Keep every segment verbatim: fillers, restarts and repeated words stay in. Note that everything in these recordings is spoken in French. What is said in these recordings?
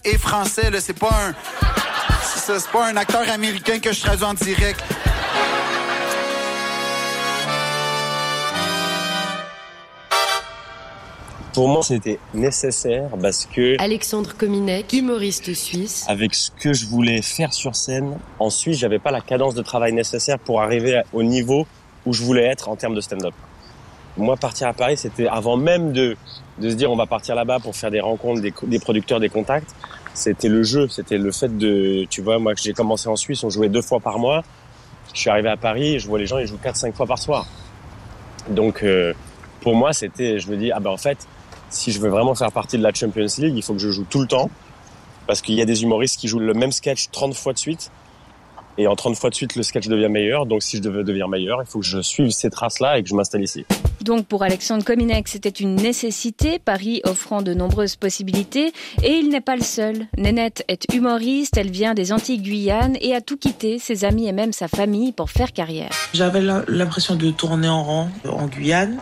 et français. Là, c'est pas un, c'est, c'est pas un acteur américain que je traduis en direct. Pour moi, c'était nécessaire parce que... Alexandre Kominek, humoriste suisse. Avec ce que je voulais faire sur scène, en Suisse, j'avais pas la cadence de travail nécessaire pour arriver au niveau où je voulais être en termes de stand-up. Moi, partir à Paris, c'était avant même de, de se dire on va partir là-bas pour faire des rencontres, des, des producteurs, des contacts. C'était le jeu, c'était le fait de... Tu vois, moi, que j'ai commencé en Suisse, on jouait deux fois par mois. Je suis arrivé à Paris, je vois les gens, ils jouent quatre, cinq fois par soir. Donc, euh, pour moi, c'était... Je me dis, ah ben en fait... Si je veux vraiment faire partie de la Champions League, il faut que je joue tout le temps. Parce qu'il y a des humoristes qui jouent le même sketch trente fois de suite. Et en trente fois de suite, le sketch devient meilleur. Donc si je devais devenir meilleur, il faut que je suive ces traces-là et que je m'installe ici. Donc pour Alexandre Kominek, c'était une nécessité, Paris offrant de nombreuses possibilités. Et il n'est pas le seul. Nénette est humoriste, elle vient des Antilles-Guyane et a tout quitté, ses amis et même sa famille, pour faire carrière. J'avais l'impression de tourner en rond en Guyane.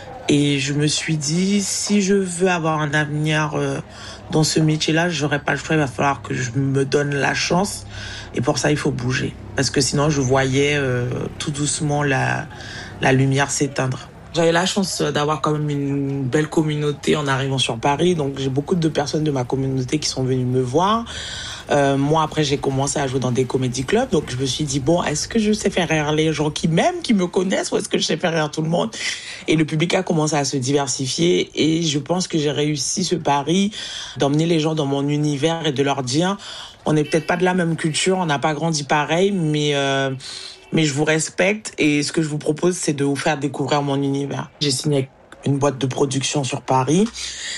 Et je me suis dit, si je veux avoir un avenir euh, dans ce métier-là, j'aurais pas le choix, il va falloir que je me donne la chance. Et pour ça, il faut bouger. Parce que sinon, je voyais euh, tout doucement la, la lumière s'éteindre. J'avais la chance d'avoir quand même une belle communauté en arrivant sur Paris. Donc, j'ai beaucoup de personnes de ma communauté qui sont venues me voir. Euh, moi, après, j'ai commencé à jouer dans des comédie clubs. Donc, je me suis dit, bon, est-ce que je sais faire rire les gens qui m'aiment, qui me connaissent, ou est-ce que je sais faire rire tout le monde? Et le public a commencé à se diversifier. Et je pense que j'ai réussi ce pari d'emmener les gens dans mon univers et de leur dire, on n'est peut-être pas de la même culture, on n'a pas grandi pareil, mais... Euh, mais je vous respecte et ce que je vous propose, c'est de vous faire découvrir mon univers. J'ai signé avec une boîte de production sur Paris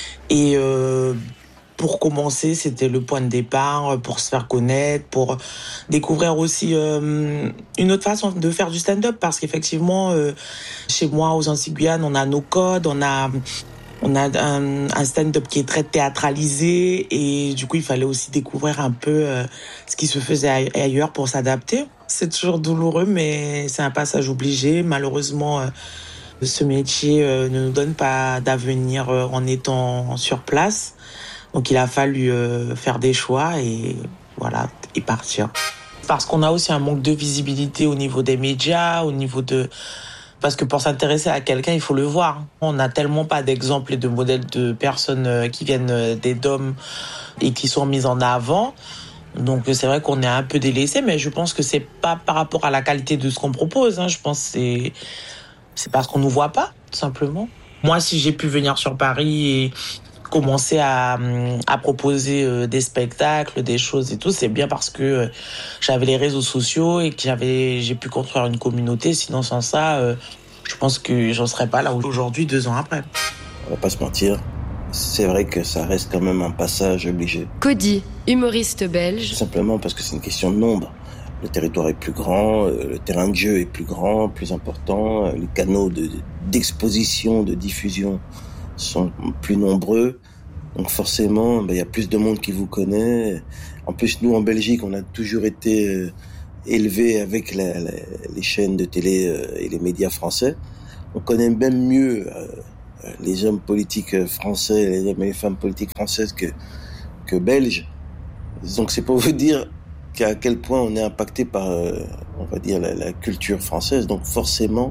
et euh, pour commencer, c'était le point de départ pour se faire connaître, pour découvrir aussi euh, une autre façon de faire du stand-up parce qu'effectivement, euh, chez moi, aux Antilles-Guyane, on a nos codes, on a... On a un, un stand-up qui est très théâtralisé et du coup, il fallait aussi découvrir un peu euh, ce qui se faisait ailleurs pour s'adapter. C'est toujours douloureux, mais c'est un passage obligé. Malheureusement, euh, ce métier euh, ne nous donne pas d'avenir euh, en étant sur place. Donc, il a fallu euh, faire des choix et voilà, et partir. Parce qu'on a aussi un manque de visibilité au niveau des médias, au niveau de... Parce que pour s'intéresser à quelqu'un, il faut le voir. On n'a tellement pas d'exemples et de modèles de personnes qui viennent des D O M et qui sont mises en avant. Donc c'est vrai qu'on est un peu délaissé, mais je pense que c'est pas par rapport à la qualité de ce qu'on propose. Hein. Je pense que c'est, c'est parce qu'on nous voit pas, tout simplement. Moi, si j'ai pu venir sur Paris et commencer à, à proposer des spectacles, des choses et tout, c'est bien parce que j'avais les réseaux sociaux et que j'avais, j'ai pu construire une communauté. Sinon, sans ça, je pense que j'en serais pas là aujourd'hui, deux ans après. On va pas se mentir, c'est vrai que ça reste quand même un passage obligé. Cody, humoriste belge. Tout simplement parce que c'est une question de nombre. Le territoire est plus grand, le terrain de jeu est plus grand, plus important, les canaux de, d'exposition, de diffusion sont plus nombreux, donc forcément, ben, y a plus de monde qui vous connaît. En plus, nous, en Belgique, on a toujours été euh, élevés avec la, la, les chaînes de télé euh, et les médias français. On connaît même mieux euh, les hommes politiques français, les hommes et les femmes politiques françaises que, que belges. Donc c'est pour vous dire qu'à quel point on est impacté par, euh, on va dire, la, la culture française. Donc forcément,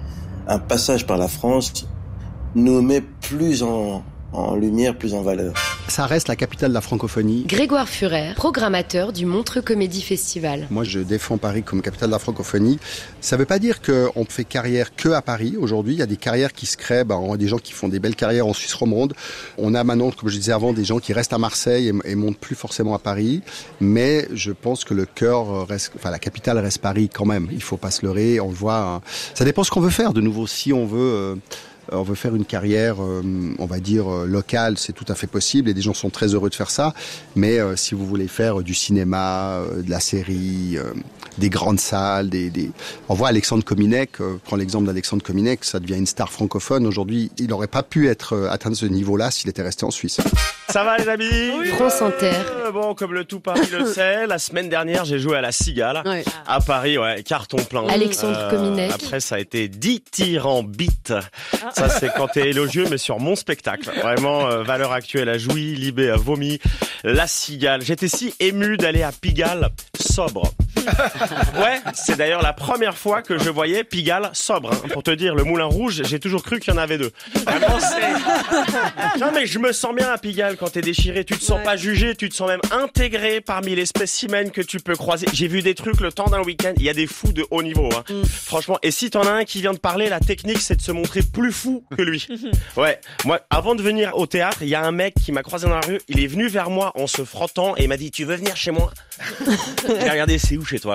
un passage par la France nous met plus en, en lumière, plus en valeur. Ça reste la capitale de la francophonie. Grégoire Furer, programmateur du Montreux Comédie Festival. Moi, je défends Paris comme capitale de la francophonie. Ça ne veut pas dire qu'on fait carrière que à Paris. Aujourd'hui, il y a des carrières qui se créent. Ben, on a des gens qui font des belles carrières en Suisse romande. On a maintenant, comme je disais avant, des gens qui restent à Marseille et, et montent plus forcément à Paris. Mais je pense que le cœur reste, enfin, la capitale reste Paris quand même. Il faut pas se leurrer. On le voit. Hein. Ça dépend ce qu'on veut faire. De nouveau, si on veut... Euh, on veut faire une carrière, euh, on va dire, euh, locale, c'est tout à fait possible et des gens sont très heureux de faire ça. Mais euh, si vous voulez faire du cinéma, euh, de la série, euh, des grandes salles, des, des... on voit Alexandre Kominek, euh, prends l'exemple d'Alexandre Kominek, ça devient une star francophone. Aujourd'hui, il n'aurait pas pu être euh, atteindre ce niveau-là s'il était resté en Suisse. Ça va les amis? Oui. France Inter. Euh, bon, comme le tout Paris le sait, la semaine dernière, j'ai joué à la Cigale. Ouais. À Paris, ouais, carton plein. Alexandre euh, Cominec. Après, ça a été dithyrambique. Ça, c'est quand t'es élogieux, mais sur mon spectacle. Vraiment, euh, valeur actuelle a joui, Libé a vomi. La Cigale. J'étais si ému d'aller à Pigalle sobre. Ouais, c'est d'ailleurs la première fois que je voyais Pigalle sobre. Hein. Pour te dire, le Moulin Rouge, j'ai toujours cru qu'il y en avait deux. Vraiment, c'est... Non mais je me sens bien à Pigalle quand t'es déchiré. Tu te sens ouais. pas jugé, tu te sens même intégré parmi les spécimens que tu peux croiser. J'ai vu des trucs le temps d'un week-end. Il y a des fous de haut niveau. Hein. Mm. Franchement, et si t'en as un qui vient de parler, la technique, c'est de se montrer plus fou que lui. Ouais, moi, avant de venir au théâtre, il y a un mec qui m'a croisé dans la rue. Il est venu vers moi en se frottant et il m'a dit « Tu veux venir chez moi ?» J'ai regardé, c'est où chez toi?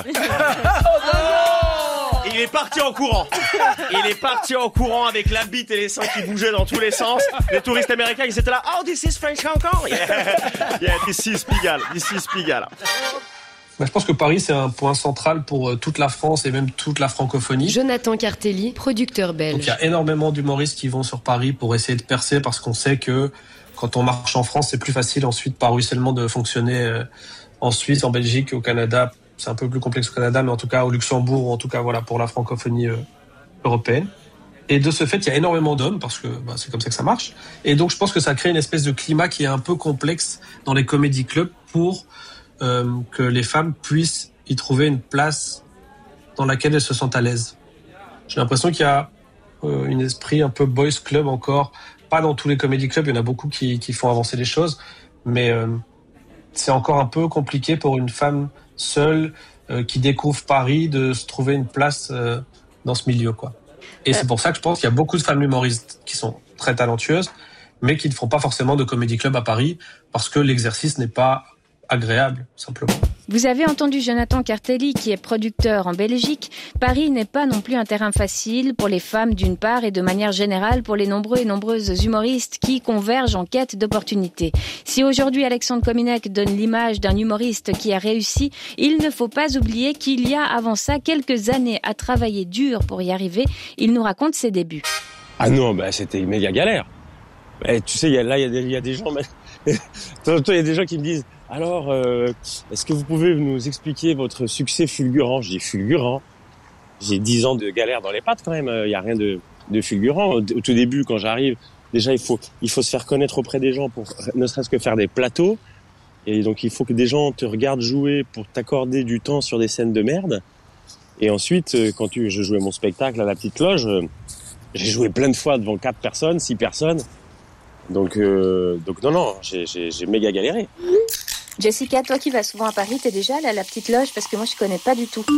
Et il est parti en courant. Il est parti en courant avec la bite et les seins qui bougeaient dans tous les sens. Les touristes américains, ils étaient là. Oh, this is French Hong Kong. Yeah, yeah, this is Pigalle. This is Pigalle. Je pense que Paris, c'est un point central pour toute la France et même toute la francophonie. Jonathan Cartelli, producteur belge. Donc il y a énormément d'humoristes qui vont sur Paris pour essayer de percer parce qu'on sait que quand on marche en France, c'est plus facile ensuite par ruissellement de fonctionner en Suisse, en Belgique, au Canada. C'est un peu plus complexe au Canada, mais en tout cas au Luxembourg, ou en tout cas voilà pour la francophonie euh, européenne. Et de ce fait, il y a énormément d'hommes, parce que bah, c'est comme ça que ça marche. Et donc je pense que ça crée une espèce de climat qui est un peu complexe dans les comédie clubs pour euh, que les femmes puissent y trouver une place dans laquelle elles se sentent à l'aise. J'ai l'impression qu'il y a euh, un esprit un peu boys club encore, pas dans tous les comédie clubs, il y en a beaucoup qui, qui font avancer les choses, mais euh, c'est encore un peu compliqué pour une femme seule euh, qui découvre Paris de se trouver une place euh, dans ce milieu, quoi. Et c'est pour ça que je pense qu'il y a beaucoup de femmes humoristes qui sont très talentueuses, mais qui ne font pas forcément de comédie club à Paris parce que l'exercice n'est pas agréable, simplement. Vous avez entendu Jonathan Cartelli, qui est producteur en Belgique. Paris n'est pas non plus un terrain facile pour les femmes d'une part et de manière générale pour les nombreux et nombreuses humoristes qui convergent en quête d'opportunités. Si aujourd'hui Alexandre Cominec donne l'image d'un humoriste qui a réussi, il ne faut pas oublier qu'il y a avant ça quelques années à travailler dur pour y arriver. Il nous raconte ses débuts. Ah non, bah c'était une méga galère. Et tu sais, y a, là, il y, y a des gens... Il y a des gens qui me disent « Alors, euh, est-ce que vous pouvez nous expliquer votre succès fulgurant ?» Je dis « Fulgurant ?» J'ai dix ans de galère dans les pattes quand même. Il y a rien de, de fulgurant. Au, au tout début, quand j'arrive, déjà, il faut, il faut se faire connaître auprès des gens pour ne serait-ce que faire des plateaux. Et donc, il faut que des gens te regardent jouer pour t'accorder du temps sur des scènes de merde. Et ensuite, quand tu, je jouais mon spectacle à la Petite Loge, j'ai joué plein de fois devant quatre personnes, six personnes. Donc, euh, donc non, non, j'ai, j'ai, j'ai méga galéré. Jessica, toi qui vas souvent à Paris, t'es déjà allée à la Petite Loge parce que moi je connais pas du tout.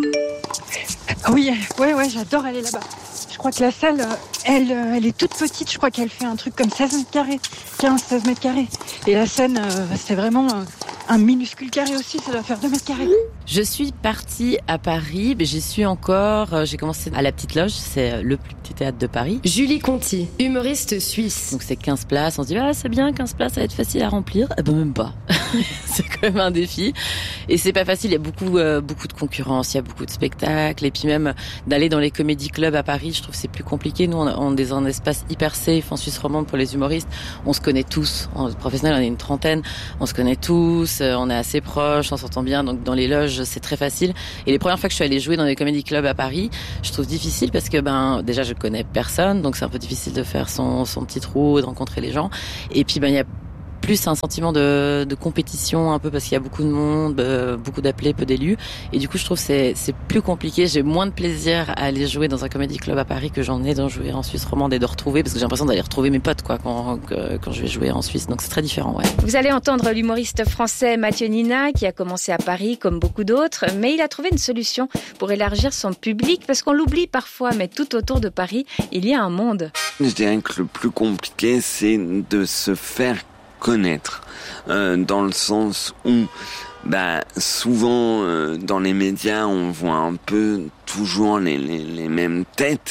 Oui, ouais, ouais, j'adore aller là-bas. Je crois que la salle, elle, elle est toute petite. Je crois qu'elle fait un truc comme seize mètres carrés, quinze, seize mètres carrés. Et la scène, c'est vraiment un minuscule carré aussi. Ça doit faire deux mètres carrés. Je suis partie à Paris, mais j'y suis encore. J'ai commencé à la Petite Loge, c'est le plus petit théâtre de Paris. Julie Conti, humoriste suisse. Donc c'est quinze places. On se dit ah c'est bien, quinze places, ça va être facile à remplir. Eh ben même pas. C'est quand même un défi. Et c'est pas facile. Il y a beaucoup, euh, beaucoup de concurrence. Il y a beaucoup de spectacles. Et puis même d'aller dans les comédie clubs à Paris, je trouve que c'est plus compliqué. Nous, on, on est un espace hyper safe en Suisse romande pour les humoristes. On se connaît tous. En professionnel, on est une trentaine. On se connaît tous. On est assez proches. On s'entend bien. Donc dans les loges, c'est très facile. Et les premières fois que je suis allée jouer dans des comédie clubs à Paris, je trouve difficile parce que ben déjà je connais personne, donc c'est un peu difficile de faire son son petit trou, de rencontrer les gens. Et puis ben il y a plus un sentiment de, de compétition un peu parce qu'il y a beaucoup de monde, euh, beaucoup d'appelés, peu d'élus. Et du coup, je trouve que c'est, c'est plus compliqué. J'ai moins de plaisir à aller jouer dans un comédie club à Paris que j'en ai d'en jouer en Suisse romande et de retrouver, parce que j'ai l'impression d'aller retrouver mes potes quoi quand, quand je vais jouer en Suisse. Donc c'est très différent, ouais. Vous allez entendre l'humoriste français Mathieu Nina qui a commencé à Paris comme beaucoup d'autres, mais il a trouvé une solution pour élargir son public parce qu'on l'oublie parfois, mais tout autour de Paris, il y a un monde. Je dirais que le plus compliqué, c'est de se faire connaître, euh, dans le sens où bah souvent euh, dans les médias on voit un peu toujours les, les, les mêmes têtes,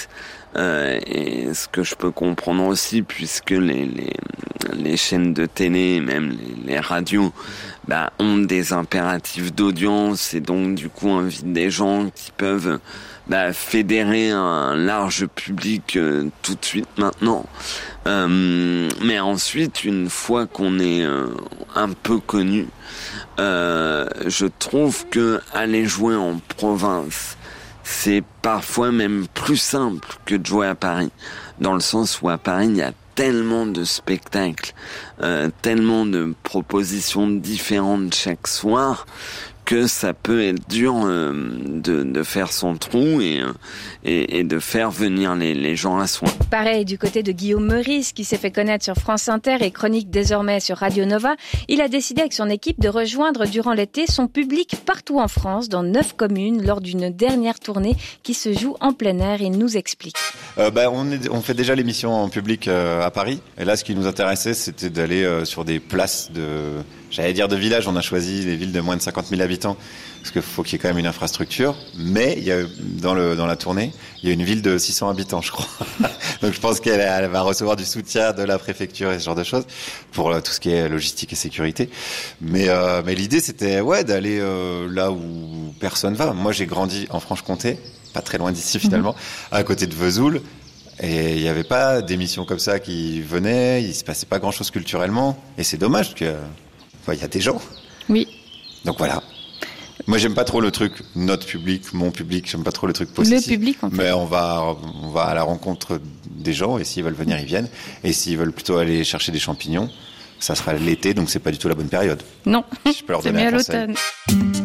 Euh, et ce que je peux comprendre aussi, puisque les, les, les chaînes de télé, même les, les radios, bah, ont des impératifs d'audience et donc du coup invitent des gens qui peuvent bah, fédérer un large public euh, tout de suite maintenant. Euh, mais ensuite, une fois qu'on est euh, un peu connu, euh, je trouve que aller jouer en province, c'est parfois même plus simple que de jouer à Paris, dans le sens où à Paris, il y a tellement de spectacles, euh, tellement de propositions différentes chaque soir, que ça peut être dur euh, de, de faire son trou et, et, et de faire venir les, les gens à soi. Pareil du côté de Guillaume Meurice, qui s'est fait connaître sur France Inter et chronique désormais sur Radio Nova. Il a décidé avec son équipe de rejoindre durant l'été son public partout en France, dans neuf communes, lors d'une dernière tournée qui se joue en plein air. Il nous explique. Euh, bah, on, est, on fait déjà l'émission en public euh, à Paris. Et là, ce qui nous intéressait, c'était d'aller euh, sur des places de... J'allais dire de village, on a choisi les villes de moins de cinquante mille habitants, parce qu'il faut qu'il y ait quand même une infrastructure. Mais il y a, dans, le, dans la tournée, il y a une ville de six cents habitants, je crois. Donc je pense qu'elle elle va recevoir du soutien de la préfecture et ce genre de choses, pour tout ce qui est logistique et sécurité. Mais, euh, mais l'idée, c'était ouais, d'aller euh, là où personne va. Moi, j'ai grandi en Franche-Comté, pas très loin d'ici finalement, mmh. à côté de Vesoul. Et il n'y avait pas d'émissions comme ça qui venaient, il ne se passait pas grand-chose culturellement. Et c'est dommage, parce que... il y a des gens. Oui. Donc voilà. Moi, j'aime pas trop le truc notre public, mon public. J'aime pas trop le truc possessif. Le public, en fait. Mais on va, on va à la rencontre des gens et s'ils veulent venir, ils viennent. Et s'ils veulent plutôt aller chercher des champignons, ça sera l'été, donc c'est pas du tout la bonne période. Non. Je peux leur c'est donner mieux un à conseil. l'automne.